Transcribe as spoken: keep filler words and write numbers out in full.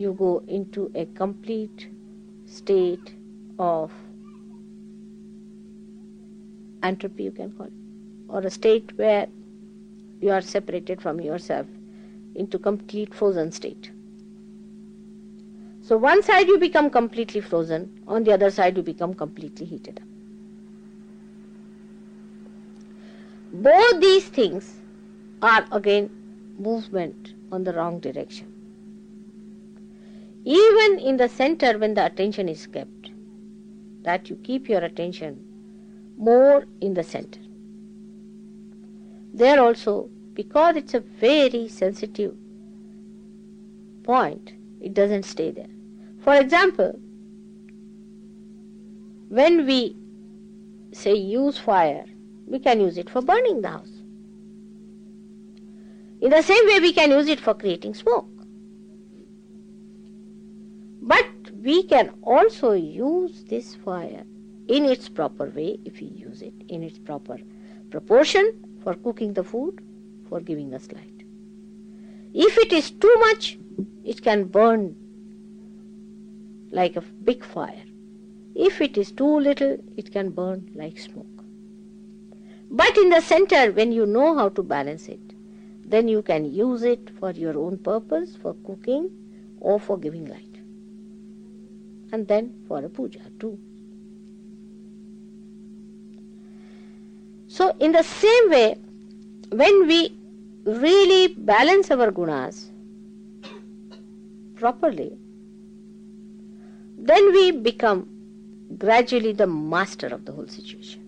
you go into a complete state of entropy, you can call it, or a state where you are separated from yourself into complete frozen state. So one side you become completely frozen, on the other side you become completely heated up. Both these things are again movement on the wrong direction. Even in the center, when the attention is kept, that you keep your attention more in the center. There also, because it's a very sensitive point, it doesn't stay there. For example, when we say use fire, we can use it for burning the house. In the same way, we can use it for creating smoke. But we can also use this fire in its proper way, if we use it in its proper proportion, for cooking the food, for giving us light. If it is too much, it can burn like a big fire. If it is too little, it can burn like smoke. But in the center, when you know how to balance it, then you can use it for your own purpose, for cooking or for giving light. And then for a puja too. So in the same way, when we really balance our gunas properly, then we become gradually the master of the whole situation.